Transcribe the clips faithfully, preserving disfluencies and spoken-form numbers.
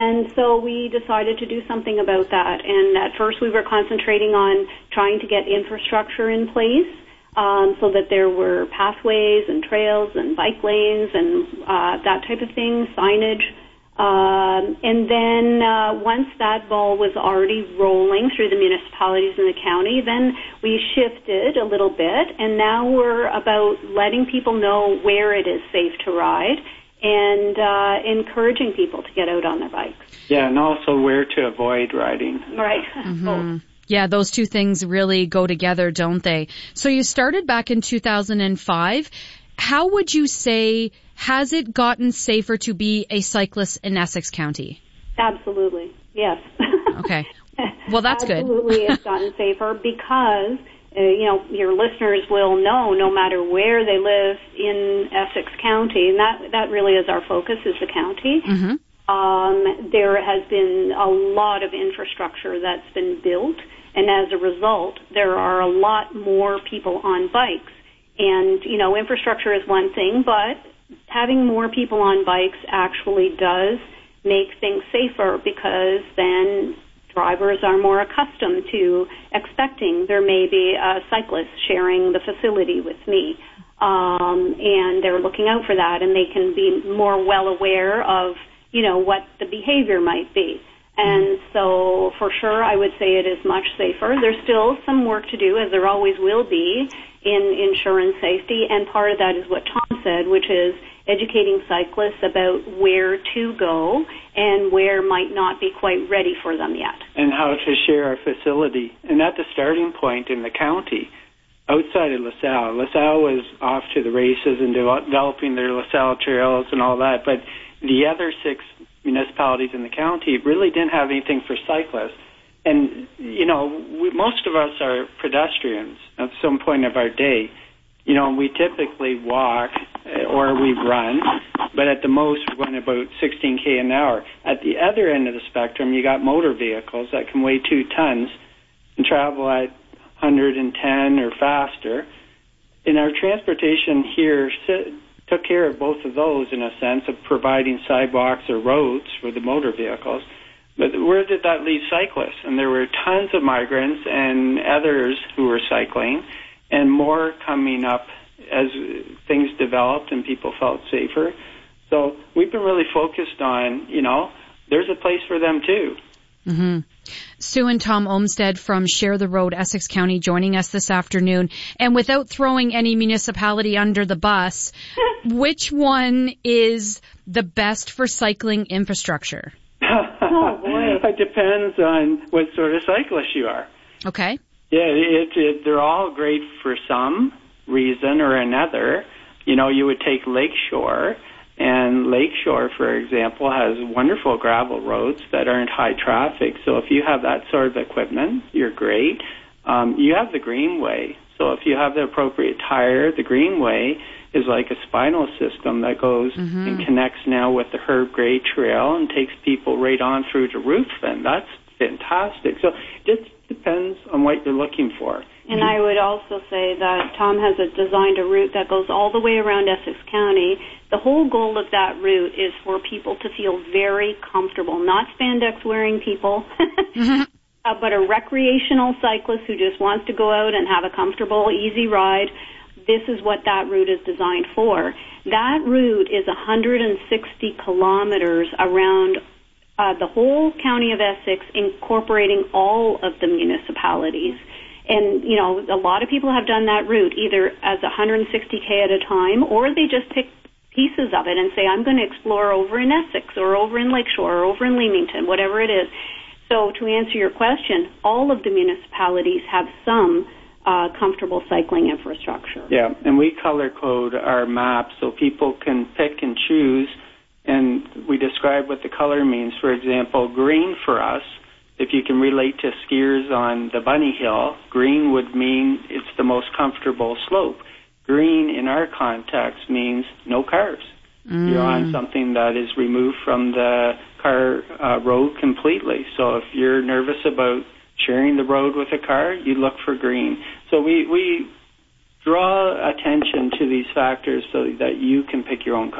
And so we decided to do something about that. And at first we were concentrating on trying to get infrastructure in place um, so that there were pathways and trails and bike lanes and uh, that type of thing, signage. Um, and then uh, once that ball was already rolling through the municipalities in the county, then we shifted a little bit, and now we're about letting people know where it is safe to ride and uh, encouraging people to get out on their bikes. Yeah, and also where to avoid riding. Right. Mm-hmm. Oh. Yeah, those two things really go together, don't they? So you started back in two thousand five. How would you say, has it gotten safer to be a cyclist in Essex County? Absolutely, yes. Okay. Well, that's good. Absolutely, it's gotten safer because, uh, you know, your listeners will know no matter where they live in Essex County, and that, that really is our focus, is the county. Mm-hmm. Um, there has been a lot of infrastructure that's been built, and as a result, there are a lot more people on bikes. And, you know, infrastructure is one thing, but having more people on bikes actually does make things safer because then drivers are more accustomed to expecting there may be a cyclist sharing the facility with me. Um, and they're looking out for that, and they can be more well aware of, you know, what the behavior might be. And so, for sure, I would say it is much safer. There's still some work to do, as there always will be, in insurance safety, and part of that is what Tom said, which is educating cyclists about where to go and where might not be quite ready for them yet. And how to share a facility. And at the starting point in the county, outside of LaSalle, LaSalle was off to the races and developing their LaSalle trails and all that, but the other six municipalities in the county really didn't have anything for cyclists. And, you know, we, most of us are pedestrians at some point of our day. You know, we typically walk or we run, but at the most we're going about sixteen K an hour. At the other end of the spectrum, you got motor vehicles that can weigh two tons and travel at one hundred ten or faster. And our transportation here took care of both of those in a sense of providing sidewalks or roads for the motor vehicles. But where did that leave cyclists? And there were tons of migrants and others who were cycling, and more coming up as things developed and people felt safer. So we've been really focused on, you know, there's a place for them too. Mm-hmm. Sue and Tom Olmsted from Share the Road, Essex County, joining us this afternoon. And without throwing any municipality under the bus, which one is the best for cycling infrastructure? Oh, boy. It depends on what sort of cyclist you are. Okay. Yeah, it, it, they're all great for some reason or another. You know, you would take Lakeshore, and Lakeshore, for example, has wonderful gravel roads that aren't high traffic. So if you have that sort of equipment, you're great. Um, you have the Greenway. So if you have the appropriate tire, the Greenway is like a spinal system that goes mm-hmm. and connects now with the Herb Gray Trail and takes people right on through to Ruthven. That's fantastic. So it depends on what you're looking for. And I would also say that Tom has a, designed a route that goes all the way around Essex County. The whole goal of that route is for people to feel very comfortable, not spandex-wearing people, mm-hmm. uh, but a recreational cyclist who just wants to go out and have a comfortable, easy ride. This is what that route is designed for. That route is one hundred sixty kilometers around uh, the whole county of Essex, incorporating all of the municipalities. And, you know, a lot of people have done that route either as one hundred sixty K at a time, or they just pick pieces of it and say, I'm going to explore over in Essex or over in Lakeshore or over in Leamington, whatever it is. So to answer your question, all of the municipalities have some uh, comfortable cycling infrastructure. Yeah, and we color code our maps so people can pick and choose, and we describe what the color means. For example, green for us, if you can relate to skiers on the Bunny Hill, green would mean it's the most comfortable slope. Green in our context means no cars. Mm. You're on something that is removed from the car uh, road completely. So if you're nervous about sharing the road with a car, you look for green. So we, we draw attention to these factors so that you can pick your own comfort.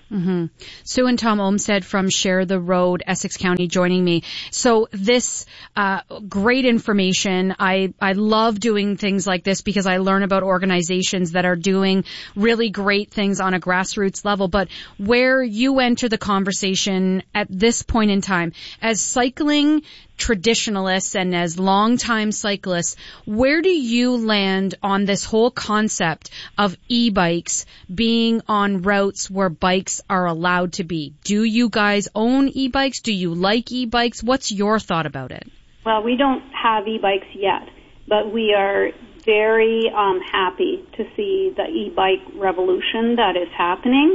Mm-hmm. Sue and Tom Olmsted from Share the Road, Essex County, joining me. So this uh great information. I I love doing things like this because I learn about organizations that are doing really great things on a grassroots level. But where you enter the conversation at this point in time, as cycling traditionalists and as longtime cyclists, where do you land on this whole concept of e-bikes being on routes where bikes are allowed to be? Do you guys own e-bikes? Do you like e-bikes? What's your thought about it? Well, we don't have e-bikes yet, but we are very um, happy to see the e-bike revolution that is happening.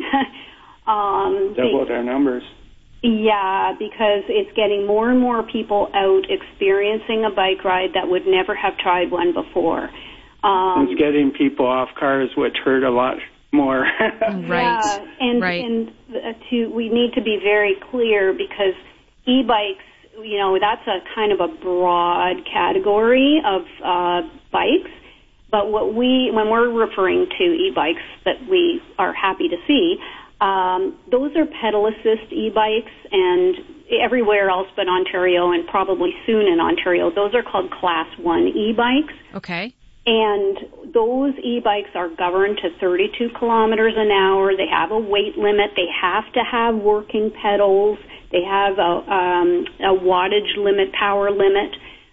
um, Doubled our numbers. Yeah, because it's getting more and more people out experiencing a bike ride that would never have tried one before. Um, it's getting people off cars, which hurt a lot more. Right. Yeah, and, right. and uh, to we need to be very clear because e-bikes, you know, that's a kind of a broad category of uh, bikes. But what we, when we're referring to e-bikes that we are happy to see, Um, those are pedal assist e-bikes, and everywhere else but Ontario and probably soon in Ontario, those are called class one e-bikes. Okay. And those e-bikes are governed to thirty-two kilometers an hour. They have a weight limit. They have to have working pedals. They have a, um, a wattage limit, power limit.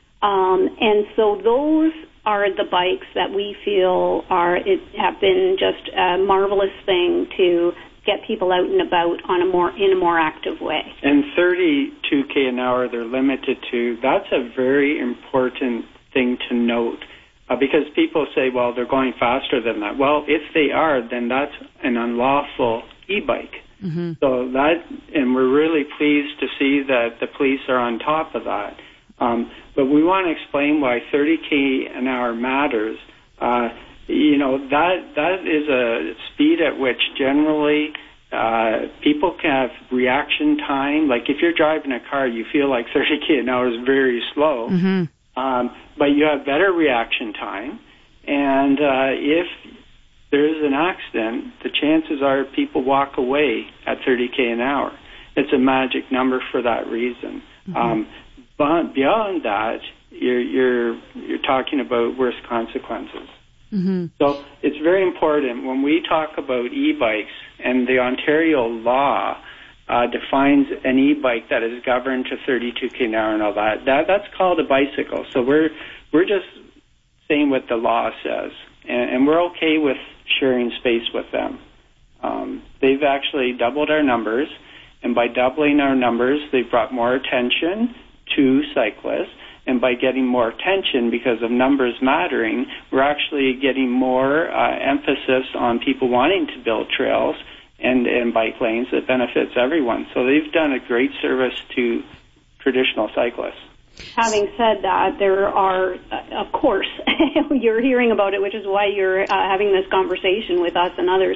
Um, and so those are the bikes that we feel are it have been just a marvelous thing to get people out and about on a more in a more active way. And thirty-two K an hour they're limited to. That's a very important thing to note uh, because people say, well, they're going faster than that. Well, if they are, then that's an unlawful e-bike. Mm-hmm. So that, and we're really pleased to see that the police are on top of that. Um, but we want to explain why thirty K an hour matters. Uh, You know, that that is a speed at which generally uh, people can have reaction time. Like if you're driving a car, you feel like thirty K an hour is very slow, mm-hmm. um, but you have better reaction time. And uh, if there's an accident, the chances are people walk away at thirty K an hour. It's a magic number for that reason. Mm-hmm. Um, but beyond that, you're, you're, you're talking about worse consequences. Mm-hmm. So it's very important when we talk about e-bikes, and the Ontario law uh, defines an e-bike that is governed to thirty-two K an hour and all that. That that's called a bicycle. So we're we're just saying what the law says, and, and we're okay with sharing space with them. Um, they've actually doubled our numbers, and by doubling our numbers, they've brought more attention to cyclists. And by getting more attention because of numbers mattering, we're actually getting more uh, emphasis on people wanting to build trails and, and bike lanes that benefits everyone. So they've done a great service to traditional cyclists. Having said that, there are, uh, of course, you're hearing about it, which is why you're uh, having this conversation with us and others.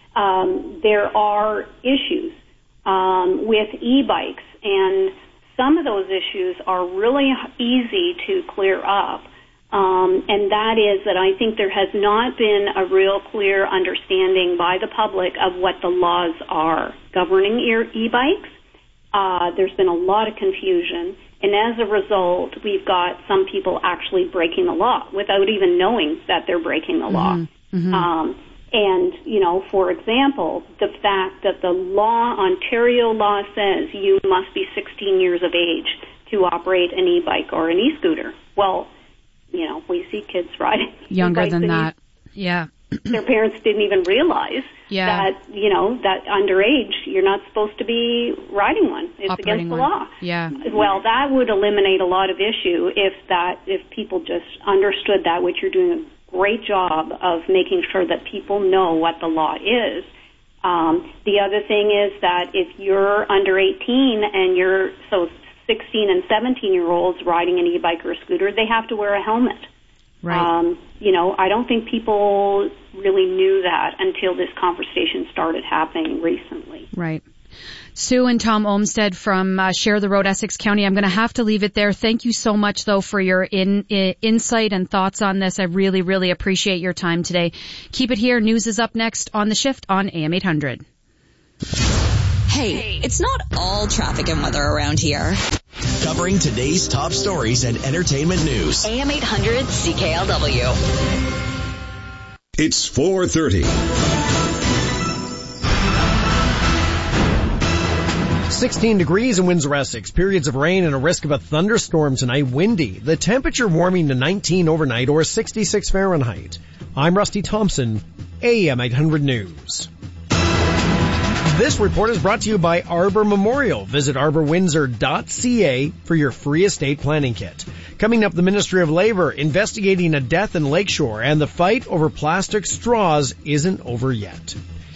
Um, there are issues um, with e-bikes, and some of those issues are really easy to clear up, um, and that is that I think there has not been a real clear understanding by the public of what the laws are governing e-bikes. Uh, there's been a lot of confusion, and as a result, we've got some people actually breaking the law without even knowing that they're breaking the law. Mm-hmm. Um, And, you know, for example, the fact that the law, Ontario law says you must be sixteen years of age to operate an e-bike or an e-scooter. Well, you know, we see kids riding younger than that. E- yeah. Their parents didn't even realize yeah. that, you know, that underage, you're not supposed to be riding one. It's Operating against the one. law. Yeah. Well, that would eliminate a lot of issue if that, if people just understood that, which you're doing a great job of making sure that people know what the law is. Um, the other thing is that if you're under eighteen and you're, so sixteen and seventeen-year-olds riding an e-bike or a scooter, they have to wear a helmet. Right. Um, you know, I don't think people really knew that until this conversation started happening recently. Right. Sue and Tom Olmsted from uh, Share the Road, Essex County. I'm going to have to leave it there. Thank you so much, though, for your in, in, insight and thoughts on this. I really, really appreciate your time today. Keep it here. News is up next on The Shift on A M eight hundred. Hey, it's not all traffic and weather around here. Covering today's top stories and entertainment news. A M eight hundred C K L W. It's four thirty. sixteen degrees in Windsor, Essex. Periods of rain and a risk of a thunderstorm tonight. Windy. The temperature warming to nineteen overnight or sixty-six Fahrenheit. I'm Rusty Thompson, A M eight hundred News. This report is brought to you by Arbor Memorial. Visit arbor windsor dot c a for your free estate planning kit. Coming up, the Ministry of Labor investigating a death in Lakeshore, and the fight over plastic straws isn't over yet.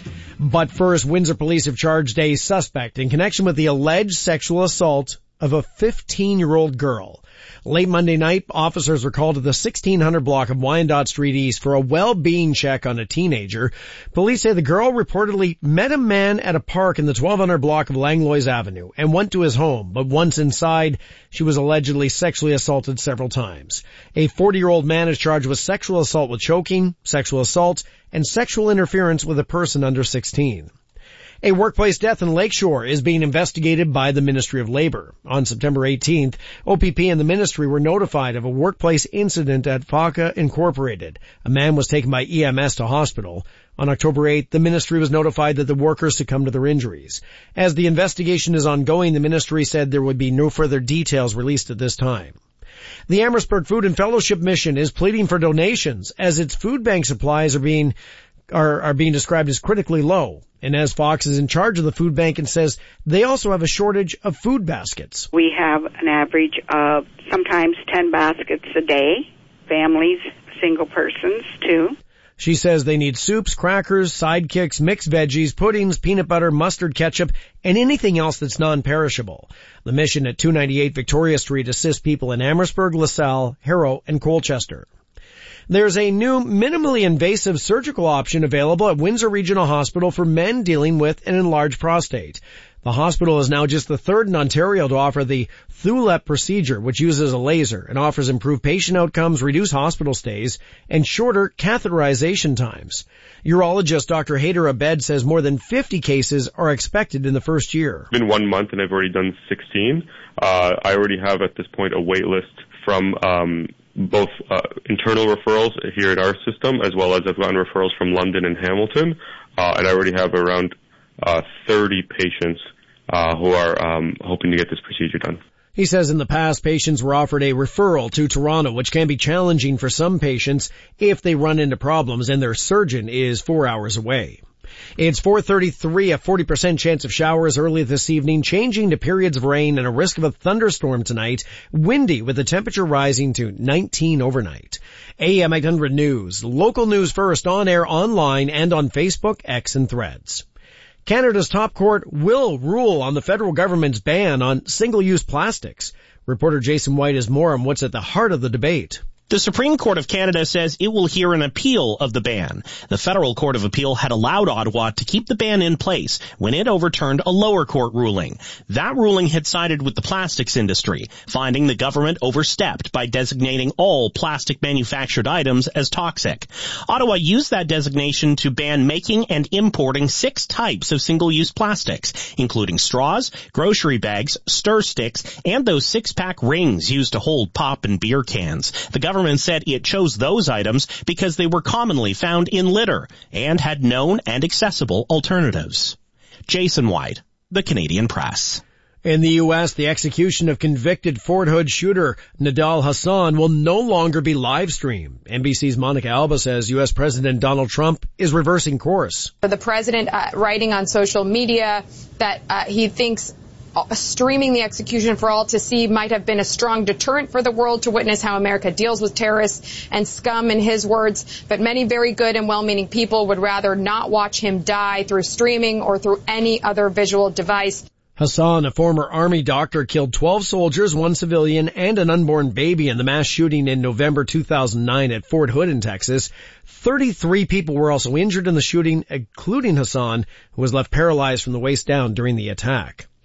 But first, Windsor police have charged a suspect in connection with the alleged sexual assault of a fifteen-year-old girl. Late Monday night, officers were called to the sixteen hundred block of Wyandotte Street East for a well-being check on a teenager. Police say the girl reportedly met a man at a park in the twelve hundred block of Langlois Avenue and went to his home, but once inside, she was allegedly sexually assaulted several times. A forty-year-old man is charged with sexual assault with choking, sexual assault, and sexual interference with a person under sixteen. A workplace death in Lakeshore is being investigated by the Ministry of Labor. On September eighteenth, O P P and the ministry were notified of a workplace incident at Faca Incorporated. A man was taken by E M S to hospital. On October eighth, the ministry was notified that the workers succumbed to their injuries. As the investigation is ongoing, the ministry said there would be no further details released at this time. The Amherstburg Food and Fellowship Mission is pleading for donations as its food bank supplies are being are, are being described as critically low. Inez Fox is in charge of the food bank and says they also have a shortage of food baskets. We have an average of sometimes ten baskets a day, families, single persons too. She says they need soups, crackers, sidekicks, mixed veggies, puddings, peanut butter, mustard, ketchup, and anything else that's non-perishable. The mission at two ninety-eight Victoria Street assists people in Amherstburg, LaSalle, Harrow, and Colchester. There's a new minimally invasive surgical option available at Windsor Regional Hospital for men dealing with an enlarged prostate. The hospital is now just the third in Ontario to offer the Thulep procedure, which uses a laser and offers improved patient outcomes, reduced hospital stays, and shorter catheterization times. Urologist Doctor Haider Abed says more than fifty cases are expected in the first year. It's been one month and I've already done sixteen. Uh, I already have at this point a wait list from um both uh, internal referrals here at our system, as well as I've gotten referrals from London and Hamilton, uh, and I already have around uh, thirty patients uh, who are um, hoping to get this procedure done. He says in the past, patients were offered a referral to Toronto, which can be challenging for some patients if they run into problems and their surgeon is four hours away. It's four thirty-three, a forty percent chance of showers early this evening, changing to periods of rain and a risk of a thunderstorm tonight. Windy with the temperature rising to nineteen overnight. A M eight hundred News. Local news first, on air, online, and on Facebook, X, and Threads. Canada's top court will rule on the federal government's ban on single-use plastics. Reporter Jason White has more on what's at the heart of the debate. The Supreme Court of Canada says it will hear an appeal of the ban. The Federal Court of Appeal had allowed Ottawa to keep the ban in place when it overturned a lower court ruling. That ruling had sided with the plastics industry, finding the government overstepped by designating all plastic manufactured items as toxic. Ottawa used that designation to ban making and importing six types of single-use plastics, including straws, grocery bags, stir sticks, and those six-pack rings used to hold pop and beer cans. The government government said it chose those items because they were commonly found in litter and had known and accessible alternatives. Jason White, The Canadian Press. In the U S, the execution of convicted Fort Hood shooter Nidal Hasan will no longer be live streamed. N B C's Monica Alba says U S President Donald Trump is reversing course. The president uh, writing on social media that uh, he thinks streaming the execution for all to see might have been a strong deterrent for the world to witness how America deals with terrorists and scum, in his words. But many very good and well-meaning people would rather not watch him die through streaming or through any other visual device. Hasan, a former Army doctor, killed twelve soldiers, one civilian, and an unborn baby in the mass shooting in November two thousand nine at Fort Hood in Texas. thirty-three people were also injured in the shooting, including Hasan, who was left paralyzed from the waist down during the attack.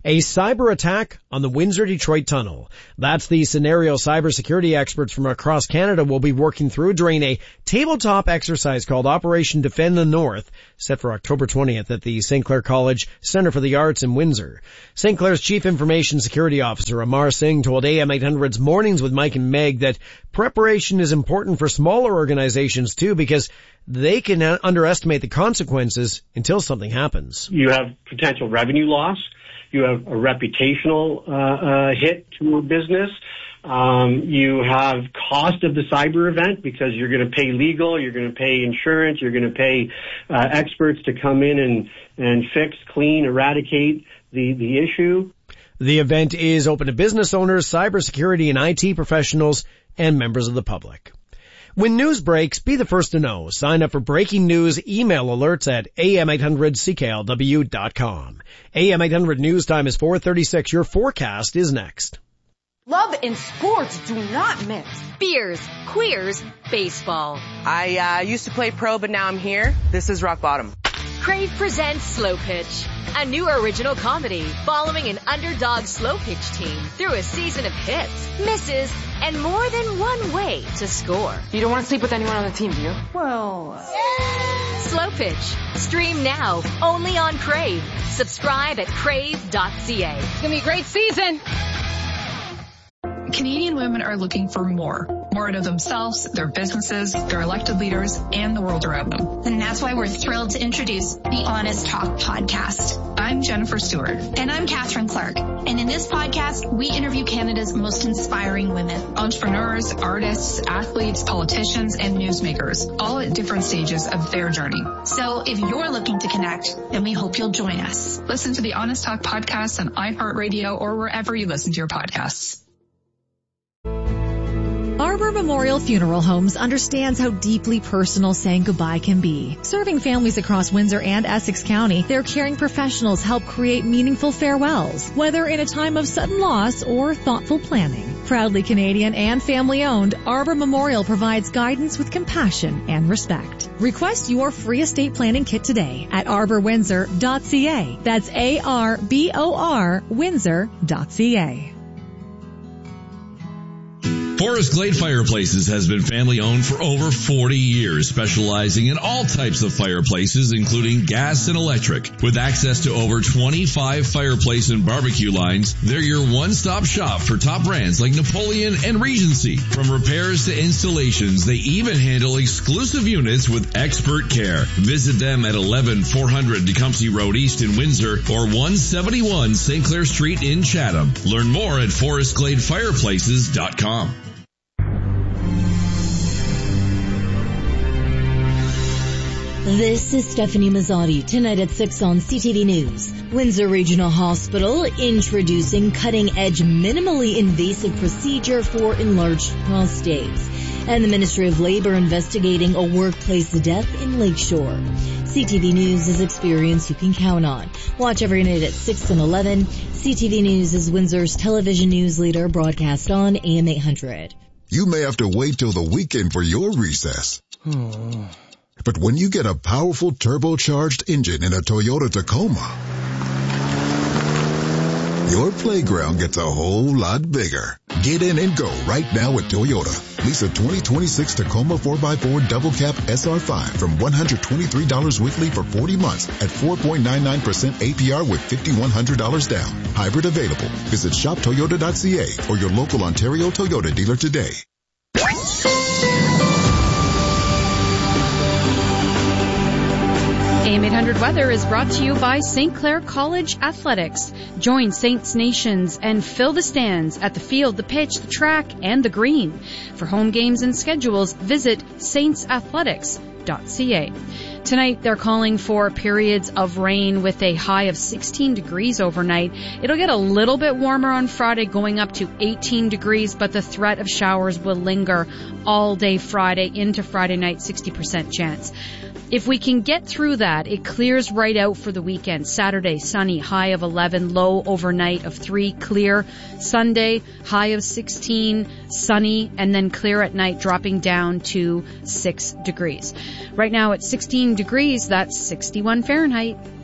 A cyber attack on the Windsor-Detroit Tunnel. That's the scenario cybersecurity experts from across Canada will be working through during a tabletop exercise called Operation Defend the North, set for October twentieth at the Saint Clair College Centre for the Arts in Windsor. Saint Clair's Chief Information Security Officer Amar Singh told A M eight hundred's Mornings with Mike and Meg that preparation is important for smaller organizations too, because they can underestimate the consequences until something happens. You have potential revenue loss. You have a reputational uh, uh, hit to a business. Um, you have cost of the cyber event because you're going to pay legal, you're going to pay insurance, you're going to pay uh, experts to come in and, and fix, clean, eradicate the, the issue. The event is open to business owners, cybersecurity and I T professionals, and members of the public. When news breaks, be the first to know. Sign up for breaking news email alerts at A M eight hundred C K L W dot com. A M eight hundred news time is four thirty-six. Your forecast is next. Love and sports do not mix. Beers, queers, baseball. I uh, used to play pro, but now I'm here. This is rock bottom. Crave presents Slow Pitch, a new original comedy following an underdog slow pitch team through a season of hits, misses, and more than one way to score. You don't want to sleep with anyone on the team, do you? Well, uh... Slow Pitch. Stream now, only on Crave. Subscribe at crave dot c a. It's going to be a great season. Canadian women are looking for more. More out of themselves, their businesses, their elected leaders, and the world around them. And that's why we're thrilled to introduce the Honest Talk podcast. I'm Jennifer Stewart. And I'm Catherine Clark. And in this podcast, we interview Canada's most inspiring women. Entrepreneurs, artists, athletes, politicians, and newsmakers, all at different stages of their journey. So if you're looking to connect, then we hope you'll join us. Listen to the Honest Talk podcast on iHeartRadio or wherever you listen to your podcasts. Arbor Memorial Funeral Homes understands how deeply personal saying goodbye can be. Serving families across Windsor and Essex County, their caring professionals help create meaningful farewells, whether in a time of sudden loss or thoughtful planning. Proudly Canadian and family-owned, Arbor Memorial provides guidance with compassion and respect. Request your free estate planning kit today at arbor windsor dot c a. That's A R B O R Windsor dot c a. Forest Glade Fireplaces has been family-owned for over forty years, specializing in all types of fireplaces, including gas and electric. With access to over twenty-five fireplace and barbecue lines, they're your one-stop shop for top brands like Napoleon and Regency. From repairs to installations, they even handle exclusive units with expert care. Visit them at eleven four hundred Tecumseh Road East in Windsor or one seventy-one Saint Clair Street in Chatham. Learn more at forest glade fireplaces dot com. This is Stephanie Mazzotti. Tonight at six on C T V News. Windsor Regional Hospital introducing cutting-edge minimally invasive procedure for enlarged prostates. And the Ministry of Labor investigating a workplace death in Lakeshore. C T V News is experience you can count on. Watch every night at six and eleven. C T V News is Windsor's television news leader, broadcast on A M eight hundred. You may have to wait till the weekend for your recess. But when you get a powerful turbocharged engine in a Toyota Tacoma, your playground gets a whole lot bigger. Get in and go right now at Toyota. Lease a twenty twenty-six Tacoma four by four Double Cab S R five from one hundred twenty-three dollars weekly for forty months at four point nine nine percent A P R with five thousand one hundred dollars down. Hybrid available. Visit shop toyota dot c a or your local Ontario Toyota dealer today. A M eight hundred Weather is brought to you by Saint Clair College Athletics. Join Saints Nations and fill the stands at the field, the pitch, the track, and the green. For home games and schedules, visit saints athletics dot c a. Tonight, they're calling for periods of rain with a high of sixteen degrees overnight. It'll get a little bit warmer on Friday, going up to eighteen degrees, but the threat of showers will linger all day Friday into Friday night, sixty percent chance. If we can get through that, it clears right out for the weekend. Saturday, sunny, high of eleven, low overnight of three, clear. Sunday, high of sixteen, sunny, and then clear at night, dropping down to six degrees. Right now at sixteen degrees, that's sixty-one Fahrenheit.